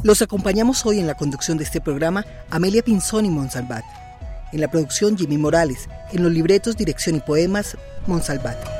Los acompañamos hoy en la conducción de este programa Amelia Pinzón y Monsalvat. En la producción Jimmy Morales. En los libretos, dirección y poemas, Monsalvat.